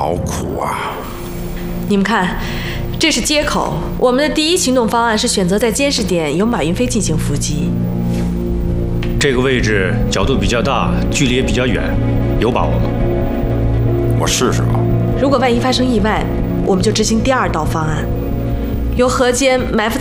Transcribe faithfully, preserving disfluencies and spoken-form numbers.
好苦啊！ 你们看，这是街口。我们的第一行动方案是选择在监视点由马云飞进行伏击。 这个位置角度比较大，距离也比较远，有把握吗？ 我试试吧。 如果万一发生意外，我们就执行第二道方案，由河间埋伏